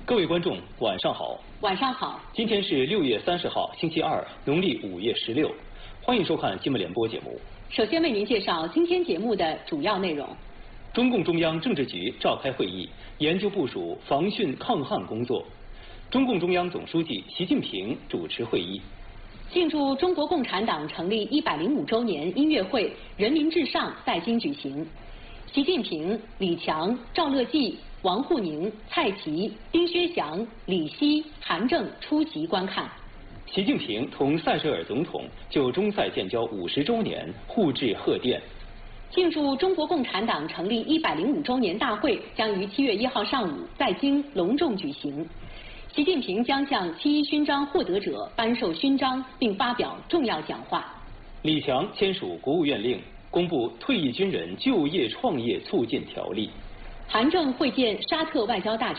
各位观众，晚上好。 晚上好。 今天是6月30号，星期二，农历5月16。欢迎收看新闻联播节目。 首先为您介绍今天节目的主要内容。 中共中央政治局召开会议，研究部署防汛抗旱工作。中共中央总书记习近平主持会议。 庆祝中国共产党成立105周年音乐会“人民至上”在京举行。习近平、李强、赵乐际、王沪宁、蔡奇、丁薛祥、李希、韩正出席观看。 习近平同塞舌尔总统就中塞建交50周年互致贺电。 庆祝中国共产党成立105周年大会将于7月1号上午在京隆重举行。习近平将向7.1勋章获得者颁授勋章，并发表重要讲话。 李强签署国务院令，公布退役军人就业创业促进条例。 韩正会见沙特外交大臣。